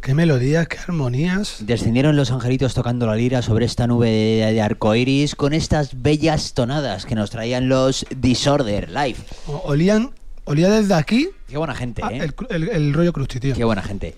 qué melodías, qué armonías. Descendieron los angelitos tocando la lira sobre esta nube de arcoiris con estas bellas tonadas que nos traían los Disorder Live. Olía desde aquí. Qué buena gente, ¿eh? El rollo Krusty, tío. Qué buena gente.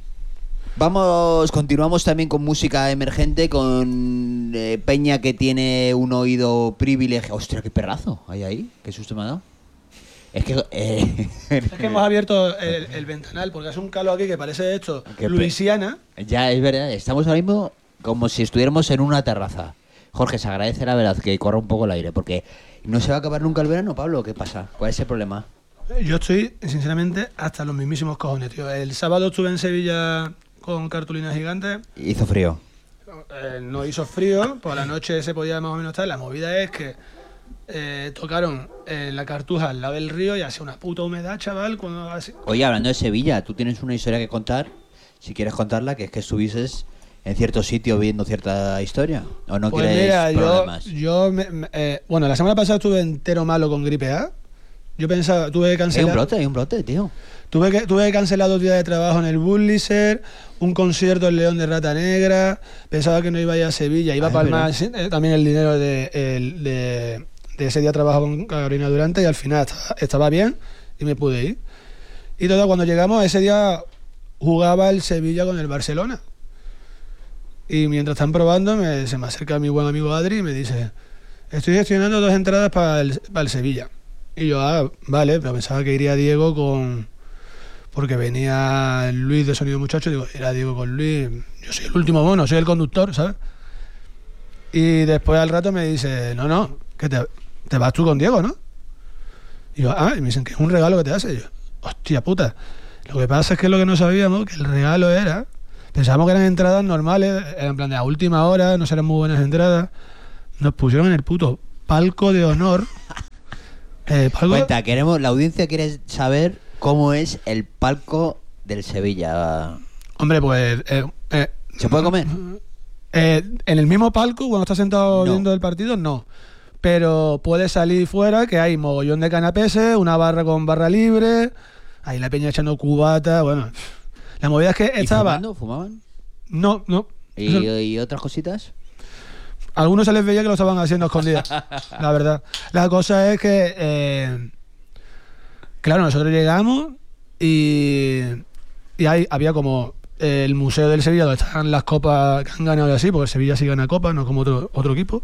Continuamos también con música emergente, con Peña que tiene un oído privilegiado. ¡Ostras, qué perrazo! ¿Hay ahí? ¿Qué susto me ha dado? Es que hemos abierto el ventanal porque hace un calor aquí que parece esto Luisiana. Ya, es verdad. Estamos ahora mismo como si estuviéramos en una terraza. Jorge, se agradece la verdad que corra un poco el aire porque no se va a acabar nunca el verano, Pablo. ¿Qué pasa? ¿Cuál es el problema? Yo estoy, sinceramente, hasta los mismísimos cojones, tío. El sábado estuve en Sevilla con cartulinas gigantes. Hizo frío. No hizo frío, por la noche se podía más o menos estar. La movida es que tocaron la Cartuja al lado del río y hacía una puta humedad, chaval. Oye, hablando de Sevilla, tú tienes una historia que contar, si quieres contarla, que es que estuvieses en cierto sitio viendo cierta historia, ¿o no pues quieres mira, problemas? Bueno, la semana pasada estuve entero malo con gripe A. Yo pensaba, tuve que cancelar... Hay un brote, tío. Tuve que cancelar 2 días de trabajo en el Bulliser, un concierto en León de Rata Negra, pensaba que no iba a ir a Sevilla, iba a palmar también el dinero de ese día de trabajo con Carolina Durante y al final estaba bien y me pude ir. Y todo, cuando llegamos, ese día jugaba el Sevilla con el Barcelona. Y mientras están probando, se me acerca mi buen amigo Adri y me dice: estoy gestionando 2 entradas para el Sevilla. Y yo, vale, pero pensaba que iría Diego porque venía Luis de Sonido Muchacho, digo, irá Diego con Luis, yo soy el último mono, soy el conductor, ¿sabes? Y después al rato me dice, no, que te vas tú con Diego, ¿no? Y yo, y me dicen que es un regalo que te hace. Y yo, hostia puta, lo que pasa es que lo que no sabíamos, que el regalo era, pensábamos que eran entradas normales, en plan de a última hora, no serán muy buenas entradas, nos pusieron en el puto palco de honor. Cuenta, la audiencia quiere saber cómo es el palco del Sevilla. Hombre, pues... ¿Se puede comer? En el mismo palco, cuando estás sentado viendo el partido, no. Pero puedes salir fuera, que hay mogollón de canapeses, una barra con barra libre, ahí la peña echando cubata, bueno... La movida es que estaba... ¿Fumaban? No. ¿Y otras cositas? Algunos se les veía que lo estaban haciendo escondidas, la verdad. La cosa es que, claro, nosotros llegamos y ahí había como el Museo del Sevilla donde están las copas que han ganado y así, porque el Sevilla sí gana copas, no como otro equipo.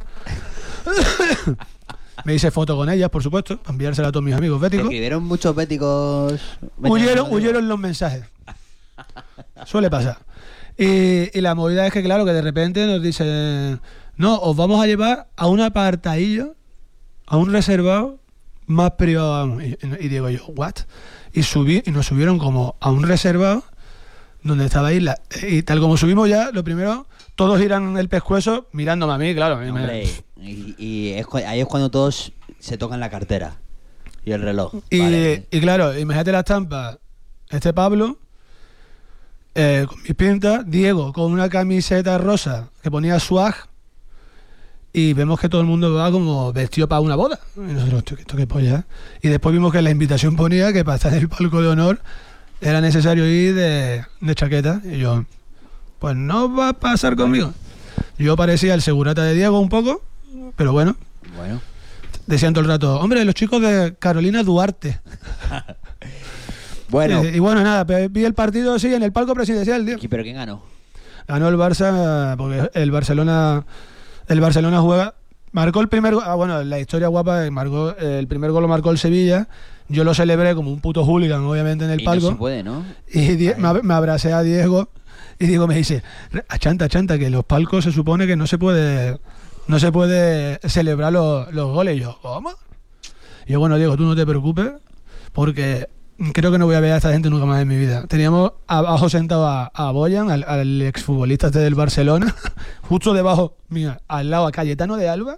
Me hice foto con ellas, por supuesto, para enviársela a todos mis amigos béticos. Escribieron muchos béticos. Huyeron los mensajes. Suele pasar. Y la movida es que, claro, que de repente nos dicen... No, os vamos a llevar a un apartadillo, a un reservado más privado, vamos. Y digo yo, ¿what? Y nos subieron como a un reservado donde estaba ahí y tal como subimos ya, lo primero, todos giran el pescuezo mirándome a mí, claro. Hombre, ahí es cuando todos se tocan la cartera y el reloj. Y claro, imagínate la estampa, Pablo, con mis pintas, Diego con una camiseta rosa que ponía swag. Y vemos que todo el mundo va como vestido para una boda. Y nosotros, esto qué polla. Y después vimos que la invitación ponía que para estar en el palco de honor era necesario ir de chaqueta. Y yo, pues no va a pasar conmigo. Yo parecía el segurata de Diego un poco, pero bueno. Decían todo el rato, hombre, los chicos de Carolina Duarte. Bueno. Y bueno, nada, vi el partido así en el palco presidencial, tío. ¿Pero quién ganó? Ganó el Barça, porque el Barcelona juega, marcó el primer, la historia guapa, marcó el primer gol, lo marcó el Sevilla. Yo lo celebré como un puto hooligan, obviamente, en el palco. No se puede, ¿no? Y me abracé a Diego y Diego me dice, achanta, que los palcos se supone que no se puede celebrar los goles. Y yo, ¿cómo? Y yo, bueno, Diego, tú no te preocupes, porque creo que no voy a ver a esta gente nunca más en mi vida. Teníamos abajo sentado a Boyan, al exfutbolista del Barcelona, justo debajo, mira, al lado a Cayetano de Alba.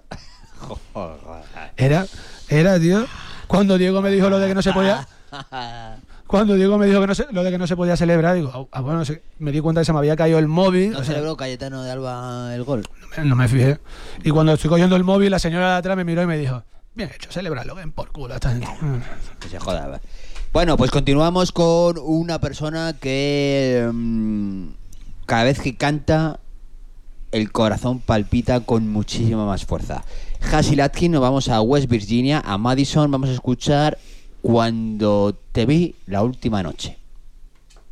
Era, tío, cuando Diego me dijo lo de que no se podía... Cuando Diego me dijo lo de que no se podía celebrar, digo, me di cuenta que se me había caído el móvil. ¿No celebró Cayetano de Alba el gol? No me fijé. Y cuando estoy cogiendo el móvil, la señora de atrás me miró y me dijo, bien hecho, celébralo, ven por culo a esta gente. Que se joda. Bueno, pues continuamos con una persona que cada vez que canta, el corazón palpita con muchísima más fuerza. Hasil Atkin, nos vamos a West Virginia, a Madison, vamos a escuchar Cuando te vi la última noche.